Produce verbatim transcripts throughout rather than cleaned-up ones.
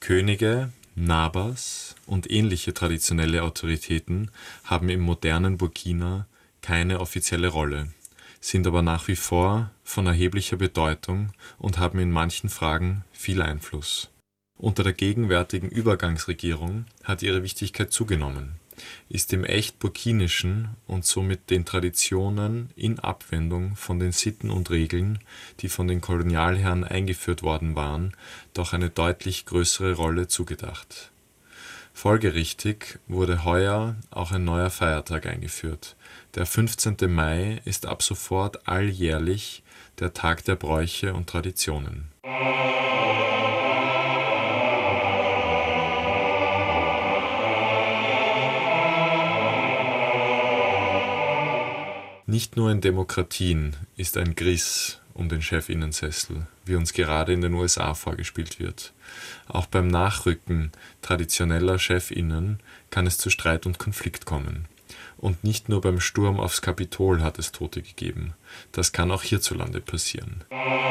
Könige, Nabas und ähnliche traditionelle Autoritäten haben im modernen Burkina keine offizielle Rolle, sind aber nach wie vor von erheblicher Bedeutung und haben in manchen Fragen viel Einfluss. Unter der gegenwärtigen Übergangsregierung hat ihre Wichtigkeit zugenommen, ist im echt Burkinischen und somit den Traditionen in Abwendung von den Sitten und Regeln, die von den Kolonialherren eingeführt worden waren, doch eine deutlich größere Rolle zugedacht. Folgerichtig wurde heuer auch ein neuer Feiertag eingeführt. Der fünfzehnte Mai ist ab sofort alljährlich der Tag der Bräuche und Traditionen. Nicht nur in Demokratien ist ein Griss um den Chefinnensessel, wie uns gerade in den U S A vorgespielt wird. Auch beim Nachrücken traditioneller Chefinnen kann es zu Streit und Konflikt kommen. Und nicht nur beim Sturm aufs Kapitol hat es Tote gegeben. Das kann auch hierzulande passieren.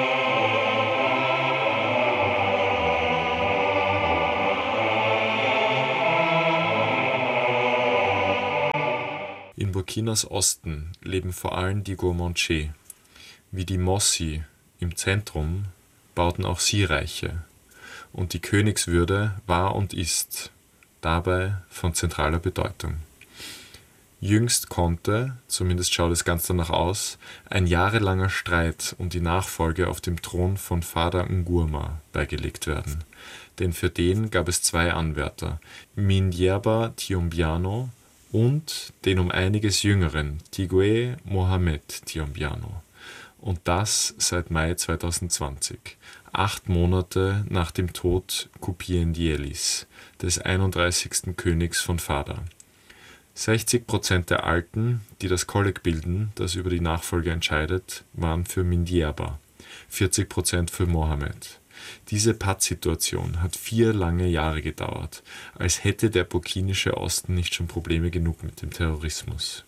In Burkinas Osten leben vor allem die Guamanche. Wie die Mossi im Zentrum bauten auch sie Reiche. Und die Königswürde war und ist dabei von zentraler Bedeutung. Jüngst konnte, zumindest schaut es ganz danach aus, ein jahrelanger Streit um die Nachfolge auf dem Thron von Fada Ngurma beigelegt werden. Denn für den gab es zwei Anwärter, Mindierba Tiombiano und den um einiges jüngeren Tigwe Mohamed Tiombiano. Und das seit Mai zweitausendzwanzig, acht Monate nach dem Tod Kupiendielis, des einunddreißigsten Königs von Fada. sechzig Prozent der Alten, die das Kolleg bilden, das über die Nachfolge entscheidet, waren für Mindierba, vierzig Prozent für Mohamed. Diese Pattsituation hat vier lange Jahre gedauert, als hätte der burkinische Osten nicht schon Probleme genug mit dem Terrorismus.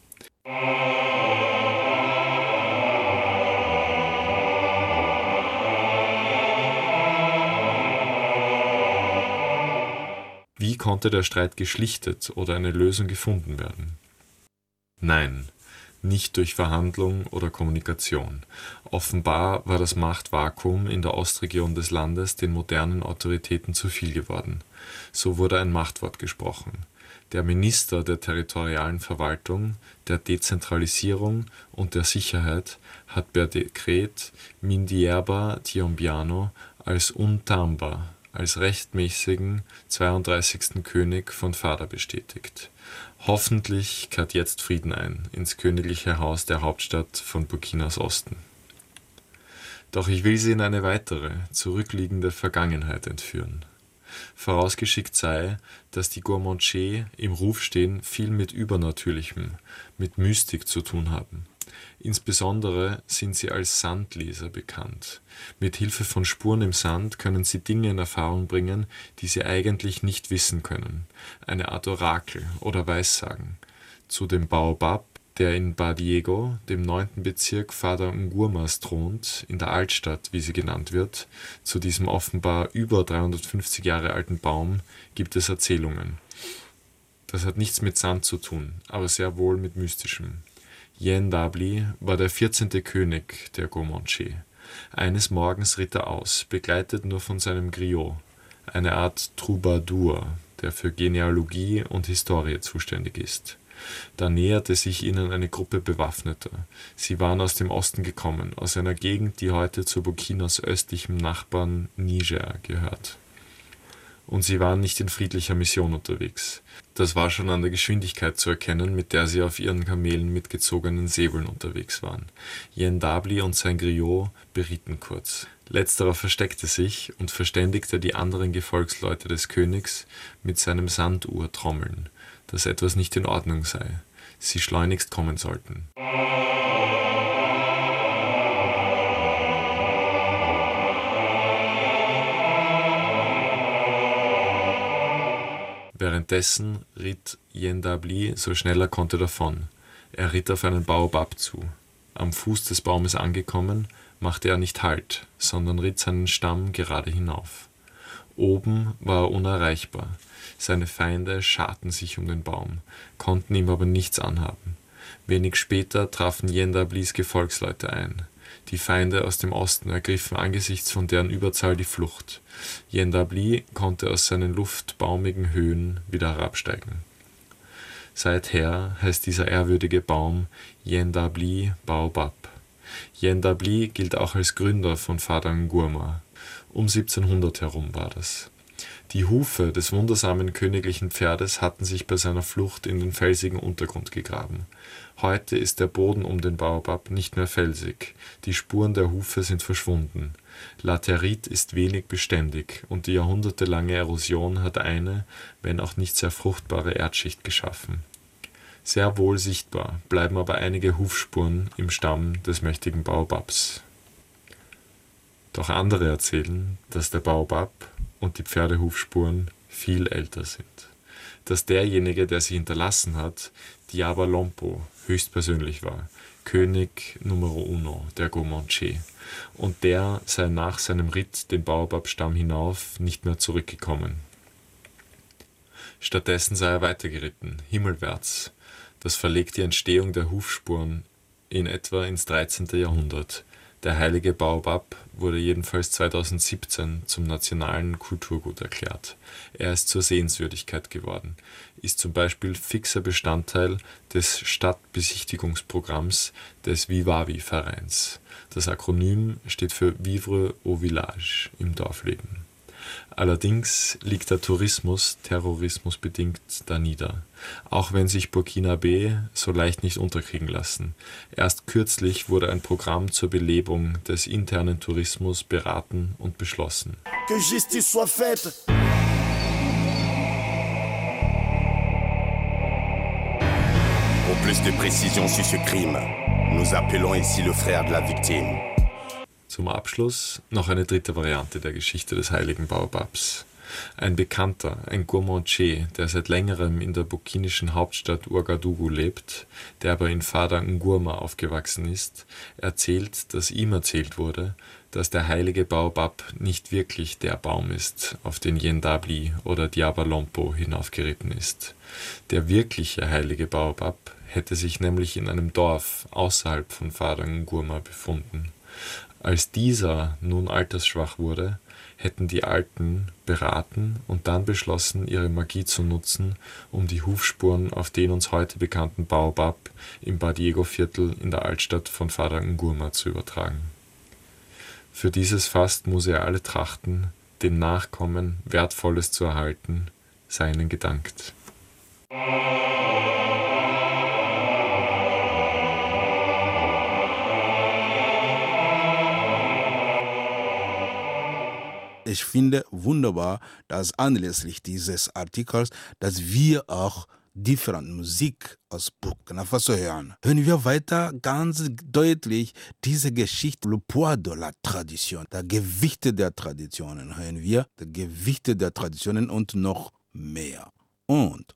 Wie konnte der Streit geschlichtet oder eine Lösung gefunden werden? Nein, nicht durch Verhandlung oder Kommunikation. Offenbar war das Machtvakuum in der Ostregion des Landes den modernen Autoritäten zu viel geworden. So wurde ein Machtwort gesprochen. Der Minister der territorialen Verwaltung, der Dezentralisierung und der Sicherheit hat per Dekret Mindierba Tiombiano als Untamba, als rechtmäßigen zweiunddreißigsten König von Fada bestätigt. Hoffentlich kehrt jetzt Frieden ein ins königliche Haus der Hauptstadt von Burkinas Osten. Doch ich will Sie in eine weitere, zurückliegende Vergangenheit entführen. Vorausgeschickt sei, dass die Guamanche im Ruf stehen, viel mit Übernatürlichem, mit Mystik zu tun haben. Insbesondere sind sie als Sandleser bekannt. Mit Hilfe von Spuren im Sand können sie Dinge in Erfahrung bringen, die sie eigentlich nicht wissen können. Eine Art Orakel oder Weissagen. Zu dem Baobab, der in Badiego, dem neunten Bezirk Fada Ngurmas thront, in der Altstadt, wie sie genannt wird, zu diesem offenbar über dreihundertfünfzig Jahre alten Baum, gibt es Erzählungen. Das hat nichts mit Sand zu tun, aber sehr wohl mit Mystischem. Yendabli war der vierzehnte König der Guamanche. Eines Morgens ritt er aus, begleitet nur von seinem Griot, eine Art Troubadour, der für Genealogie und Historie zuständig ist. Da näherte sich ihnen eine Gruppe Bewaffneter. Sie waren aus dem Osten gekommen, aus einer Gegend, die heute zu Burkinas östlichem Nachbarn Niger gehört. Und sie waren nicht in friedlicher Mission unterwegs. Das war schon an der Geschwindigkeit zu erkennen, mit der sie auf ihren Kamelen mit gezogenen Säbeln unterwegs waren. Yendabli und sein Griot berieten kurz. Letzterer versteckte sich und verständigte die anderen Gefolgsleute des Königs mit seinem Sanduhrtrommeln, dass etwas nicht in Ordnung sei, sie schleunigst kommen sollten. Währenddessen ritt Yendabli so schnell er konnte davon. Er ritt auf einen Baobab zu. Am Fuß des Baumes angekommen, machte er nicht Halt, sondern ritt seinen Stamm gerade hinauf. Oben war er unerreichbar. Seine Feinde scharten sich um den Baum, konnten ihm aber nichts anhaben. Wenig später trafen Yendablis Gefolgsleute ein. Die Feinde aus dem Osten ergriffen angesichts von deren Überzahl die Flucht. Yendabli konnte aus seinen luftbaumigen Höhen wieder herabsteigen. Seither heißt dieser ehrwürdige Baum Yendabli Baobab. Yendabli gilt auch als Gründer von Padang Gourma. Um siebzehnhundert herum war das. Die Hufe des wundersamen königlichen Pferdes hatten sich bei seiner Flucht in den felsigen Untergrund gegraben. Heute ist der Boden um den Baobab nicht mehr felsig, die Spuren der Hufe sind verschwunden. Laterit ist wenig beständig und die jahrhundertelange Erosion hat eine, wenn auch nicht sehr fruchtbare Erdschicht geschaffen. Sehr wohl sichtbar bleiben aber einige Hufspuren im Stamm des mächtigen Baobabs. Doch andere erzählen, dass der Baobab und die Pferdehufspuren viel älter sind. Dass derjenige, der sie hinterlassen hat, Diaba Lompo höchstpersönlich war, König Numero Uno der Comanche, und der sei nach seinem Ritt den Baobab-Stamm hinauf nicht mehr zurückgekommen. Stattdessen sei er weitergeritten, himmelwärts. Das verlegt die Entstehung der Hufspuren in etwa ins dreizehnte. Jahrhundert. Der heilige Baobab wurde jedenfalls zweitausendsiebzehn zum nationalen Kulturgut erklärt. Er ist zur Sehenswürdigkeit geworden, ist zum Beispiel fixer Bestandteil des Stadtbesichtigungsprogramms des Vivavi-Vereins. Das Akronym steht für Vivre au Village, im Dorfleben. Allerdings liegt der Tourismus terrorismusbedingt danieder, auch wenn sich Burkinabe so leicht nicht unterkriegen lassen. Erst kürzlich wurde ein Programm zur Belebung des internen Tourismus beraten und beschlossen. Que justice soit faite. Pour plus de précision sur ce crime, nous appelons ici le frère de la victime. Zum Abschluss noch eine dritte Variante der Geschichte des heiligen Baobabs. Ein Bekannter, ein Comanche, der seit längerem in der burkinischen Hauptstadt Ouagadougou lebt, der aber in Padang Gourma aufgewachsen ist, erzählt, dass ihm erzählt wurde, dass der heilige Baobab nicht wirklich der Baum ist, auf den Yendabli oder Diaba Lompo hinaufgeritten ist. Der wirkliche heilige Baobab hätte sich nämlich in einem Dorf außerhalb von Padang Gourma befunden. Als dieser nun altersschwach wurde, hätten die Alten beraten und dann beschlossen, ihre Magie zu nutzen, um die Hufspuren auf den uns heute bekannten Baobab im Badiego-Viertel in der Altstadt von Padang Gourma zu übertragen. Für dieses Fast muss er alle trachten, den Nachkommen Wertvolles zu erhalten, sei ihnen gedankt. Ich finde wunderbar, dass anlässlich dieses Artikels, dass wir auch different Musik aus Burkina Faso hören. Hören wir weiter ganz deutlich diese Geschichte, le poids de la tradition, der Gewichte der Traditionen, hören wir, der Gewichte der Traditionen und noch mehr. Und